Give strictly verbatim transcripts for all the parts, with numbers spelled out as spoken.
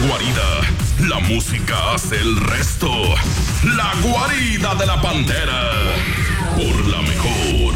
guarida, la música hace el resto. La guarida de la Pantera, por la mejor.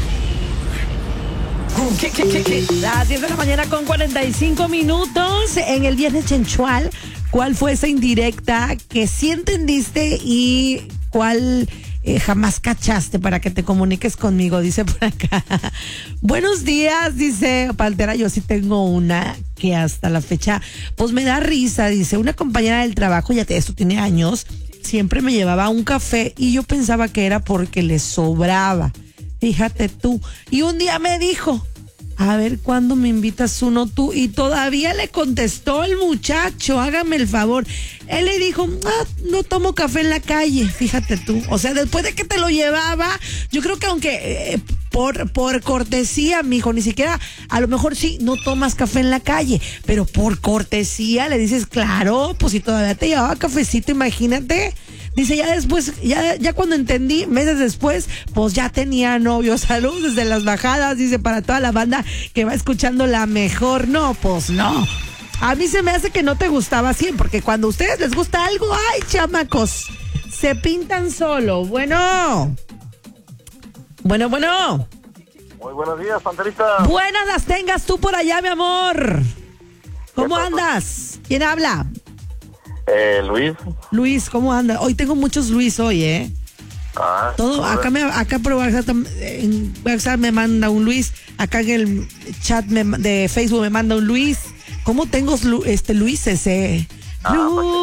¿Qué, qué, qué, qué? Las diez de la mañana con cuarenta y cinco minutos en el Viernes Chenchual. ¿Cuál fue esa indirecta que sí entendiste y cuál eh, jamás cachaste para que te comuniques conmigo? Dice por acá. Buenos días, dice Pantera. Yo sí tengo una que hasta la fecha pues me da risa. Dice, una compañera del trabajo, ya te, esto tiene años, siempre me llevaba un café y yo pensaba que era porque le sobraba. Fíjate tú. Y un día me dijo, a ver cuándo me invitas uno tú. Y todavía le contestó el muchacho, hágame el favor. Él le dijo, ah, no tomo café en la calle. Fíjate tú. O sea, después de que te lo llevaba, yo creo que aunque eh, por, por cortesía, mijo, ni siquiera, a lo mejor sí, no tomas café en la calle, pero por cortesía le dices, claro, pues si todavía te llevaba cafecito, imagínate. Dice, ya después, ya, ya cuando entendí, meses después, pues ya tenía novio. Saludos desde las bajadas, dice, para toda la banda que va escuchando la mejor. No, pues no. A mí se me hace que no te gustaba así, porque cuando a ustedes les gusta algo, ay, chamacos, se pintan solo. Bueno. Bueno, bueno. Muy buenos días, Panterita. Buenas las tengas tú por allá, mi amor. ¿Cómo andas? ¿Quién habla? Eh, Luis. Luis, ¿cómo anda? Hoy tengo muchos Luis hoy, ¿eh? Ah, Todo, acá me, acá por WhatsApp, en WhatsApp me manda un Luis, acá en el chat me, de Facebook me manda un Luis. ¿Cómo tengo este Luis ese? Ah,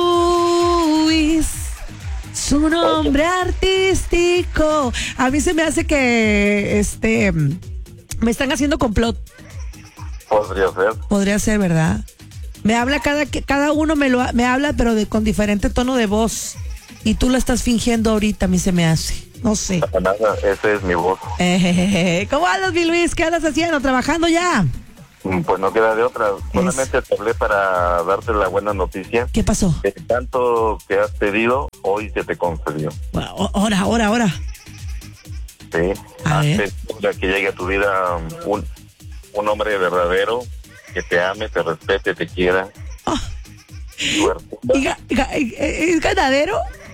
Luis, su nombre artístico. A mí se me hace que este me están haciendo complot. Podría ser. Podría ser, ¿verdad? Me habla cada cada uno me lo me habla, pero de con diferente tono de voz. Y tú lo estás fingiendo ahorita, a mí se me hace. No sé. Nada, esa es mi voz. Eh, ¿Cómo andas, mi Luis? ¿Qué andas haciendo? ¿Trabajando ya? Pues no queda de otra. Solamente Es... te hablé para darte la buena noticia. ¿Qué pasó? Que tanto que has pedido, hoy se te concedió. Ahora, ahora, ahora. Sí. A ver. Para que llegue a tu vida un, un hombre verdadero, que te ame, te respete, te quiera. Oh. ¿Y ga, ga, ¿Es ganadero?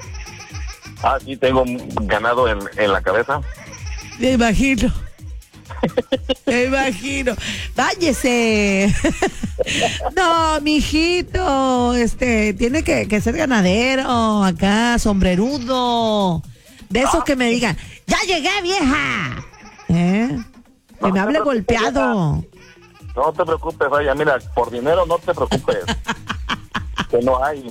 Ah, sí, tengo ganado en, en la cabeza. Me imagino. Me imagino. Váyese. No, mijito. Este, tiene que, que ser ganadero. Acá, sombrerudo. De esos que me digan, ¡ya llegué, vieja! ¿Eh? Que me hable golpeado. No te preocupes, vaya, mira, por dinero no te preocupes. Que no hay.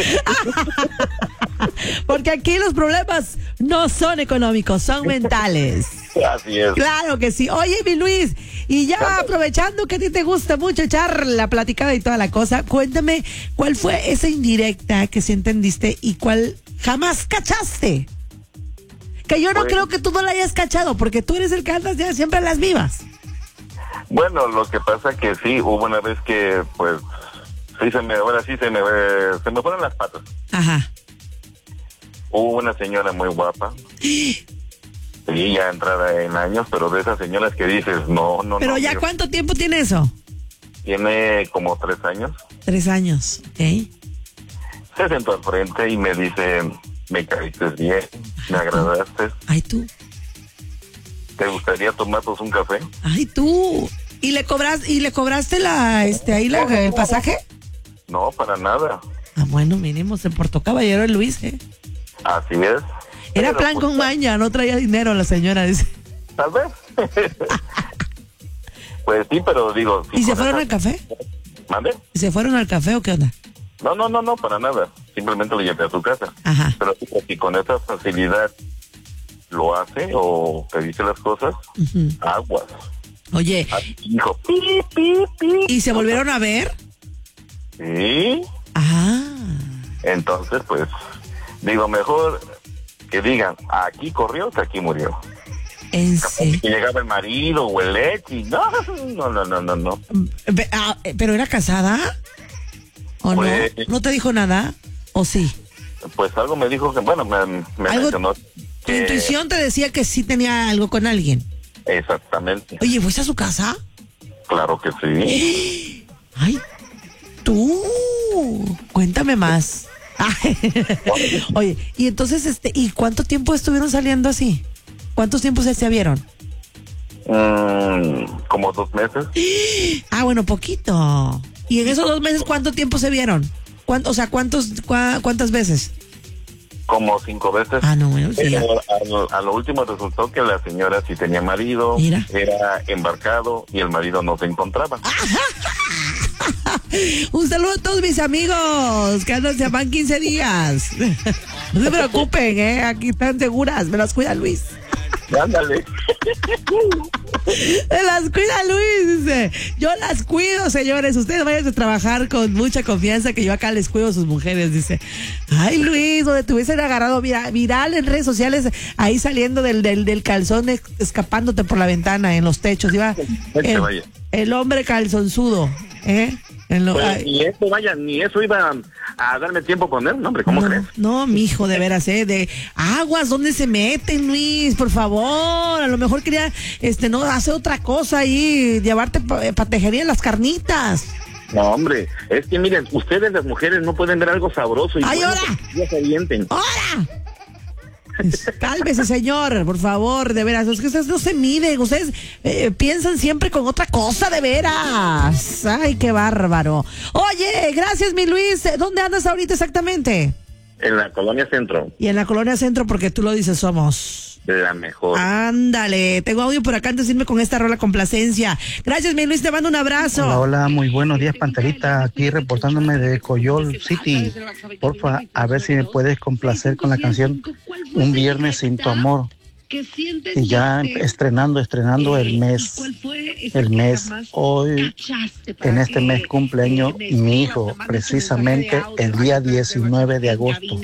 Porque aquí los problemas no son económicos, son mentales. Así es. Claro que sí. Oye, mi Luis, y ya aprovechando que a ti te gusta mucho echar la platicada y toda la cosa, cuéntame cuál fue esa indirecta que sí entendiste y cuál jamás cachaste. Que yo no pues, creo que tú no la hayas cachado, porque tú eres el que andas ya siempre a las vivas. Bueno, lo que pasa que sí, hubo una vez que, pues, sí se me, ahora sí se me, se me fueron las patas. Ajá. Hubo una señora muy guapa. Sí, ya entrada en años, pero de esas señoras que dices, no, no, pero no. Pero ya, ¿cuánto tiempo tiene eso? Tiene como tres años. Tres años, ok. Se sentó al frente y me dice, me caíste bien, me agradaste. Ay, tú. ¿Te gustaría tomarnos un café? Ay, tú. ¿Y le cobras, y le cobraste la, este, ahí la, el pasaje? No, para nada. Ah, bueno, mínimo se portó caballero el Luis, ¿eh? Así es. Era pero, plan pues, con maña, no traía dinero la señora, dice. Tal vez. Pues sí, pero digo... ¿Y se fueron esa... al café? ¿Mande? ¿Y se fueron al café o qué onda? No, no, no, no, para nada. Simplemente lo llevé a su casa. Ajá. Pero si con esa facilidad lo hace o te dice las cosas, uh-huh. Aguas. Oye. Dijo, pi, pi, pi. ¿Y se volvieron a ver? Sí. Ah. Entonces, pues, digo, mejor que digan, aquí corrió, que aquí murió. ¿En serio? Que llegaba el marido o el ex y no, no, no, no, no, no. ¿Pero era casada? ¿O pues, no? ¿No te dijo nada? ¿O sí? Pues algo me dijo que, bueno, me, me mencionó. ¿Tu que... intuición te decía que sí tenía algo con alguien? Exactamente. Oye, ¿fuiste a su casa? Claro que sí. ¡Ay! ¡Tú! Uh, cuéntame más. Oye, y entonces, este, ¿y cuánto tiempo estuvieron saliendo así? ¿Cuántos tiempos se vieron? Mm, como dos meses. Ah, bueno, poquito. ¿Y en esos dos meses cuánto tiempo se vieron? ¿Cuánto, o sea, cuántos, cua, cuántas veces? Como cinco veces. Ah, no, bueno, sí. Pero a, a lo último resultó que la señora sí tenía marido, Mira. era embarcado y el marido no se encontraba. Un saludo a todos mis amigos que andan, se van quince días. No se preocupen, ¿eh? Aquí están seguras, me las cuida Luis. Ándale. Me las cuida Luis, dice. Yo las cuido, señores. Ustedes vayan a trabajar con mucha confianza que yo acá les cuido a sus mujeres, dice. Ay, Luis, donde te hubiesen agarrado vira, viral en redes sociales, ahí saliendo del, del, del calzón, escapándote por la ventana en los techos. Iba el, el hombre calzonzudo, ¿eh? En lo, pues, ni eso, vaya, ni eso iba a, a darme tiempo con él, no, hombre, ¿cómo no, crees? No, mijo, de veras, ¿eh? De aguas, ¿dónde se meten, Luis? Por favor, a lo mejor quería, este, no, hacer otra cosa ahí, llevarte pa, pa tejería en las carnitas. No, hombre, es que miren, ustedes las mujeres no pueden ver algo sabroso y ¡ay, bueno, ahora! ya se avienten. ¡Ahora! Cálmese, señor, por favor, de veras, es que ustedes no se miden, ustedes eh, piensan siempre con otra cosa, de veras. Ay, qué bárbaro. Oye, gracias, mi Luis. ¿Dónde andas ahorita exactamente? En la colonia Centro. Y en la colonia Centro, porque tú lo dices, somos la mejor. Ándale, tengo audio por acá antes de irme con esta rola complacencia. Gracias, mi Luis, te mando un abrazo. Hola, hola, muy buenos días, Panterita, aquí reportándome de Coyol City. Porfa, a ver si me puedes complacer con la canción Un Viernes Sin Tu Amor. Y ya estrenando, estrenando el mes, el mes, hoy, en este mes cumpleaños mi hijo, precisamente el día diecinueve de agosto.